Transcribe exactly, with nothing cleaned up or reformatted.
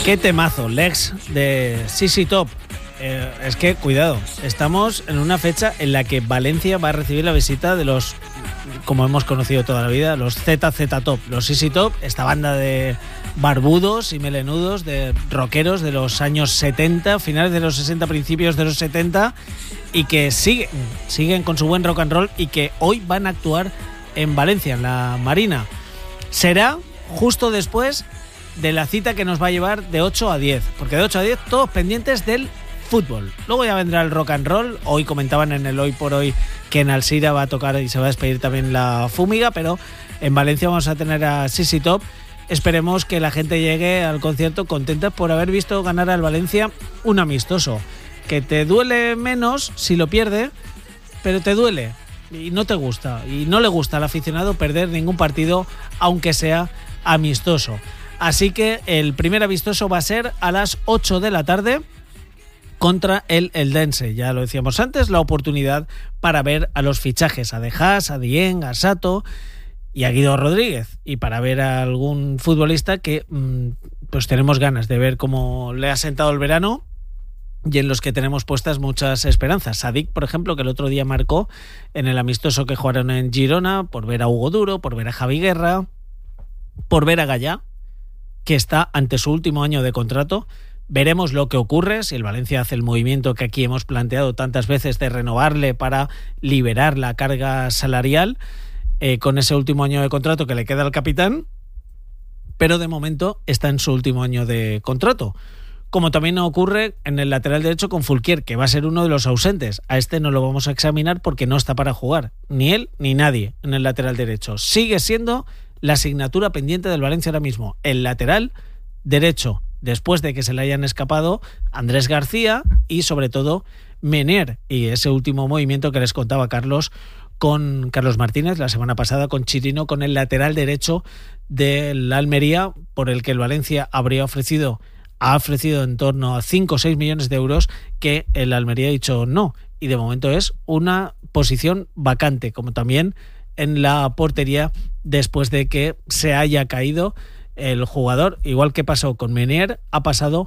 Qué temazo, Legs de Z Z Top. Eh, es que, cuidado, estamos en una fecha en la que Valencia va a recibir la visita de los, como hemos conocido toda la vida, los Z Z Top. Los Z Z Top, esta banda de barbudos y melenudos, de rockeros de los años setenta, finales de los sesenta, principios de los setenta, y que siguen, siguen con su buen rock and roll y que hoy van a actuar en Valencia, en la Marina. Será justo después de la cita que nos va a llevar de ocho a diez, porque de ocho a diez todos pendientes del fútbol. Luego ya vendrá el rock and roll. Hoy comentaban en el Hoy por Hoy que en Alsira va a tocar y se va a despedir también la Fúmiga, pero en Valencia vamos a tener a Z Z Top. Esperemos que la gente llegue al concierto contenta por haber visto ganar al Valencia un amistoso, que te duele menos si lo pierde, pero te duele y no te gusta, y no le gusta al aficionado perder ningún partido, aunque sea amistoso. Así que el primer amistoso va a ser a las ocho de la tarde contra el Eldense. Ya lo decíamos antes, la oportunidad para ver a los fichajes, a De Haas, a Dieng, a Sato y a Guido Rodríguez, y para ver a algún futbolista que pues tenemos ganas de ver cómo le ha sentado el verano y en los que tenemos puestas muchas esperanzas. Sadik, por ejemplo, que el otro día marcó en el amistoso que jugaron en Girona, por ver a Hugo Duro, por ver a Javi Guerra, por ver a Gallá, que está ante su último año de contrato. Veremos lo que ocurre, si el Valencia hace el movimiento que aquí hemos planteado tantas veces de renovarle para liberar la carga salarial eh, con ese último año de contrato que le queda al capitán, pero de momento está en su último año de contrato. Como también ocurre en el lateral derecho con Fulquier, que va a ser uno de los ausentes. A este no lo vamos a examinar porque no está para jugar, ni él ni nadie en el lateral derecho. Sigue siendo la asignatura pendiente del Valencia ahora mismo, el lateral derecho, después de que se le hayan escapado Andrés García y sobre todo Menier, y ese último movimiento que les contaba Carlos con Carlos Martínez la semana pasada con Chirino, con el lateral derecho del Almería, por el que el Valencia habría ofrecido ha ofrecido en torno a cinco o seis millones de euros, que el Almería ha dicho no, y de momento es una posición vacante, como también en la portería después de que se haya caído el jugador. Igual que pasó con Menier, ha pasado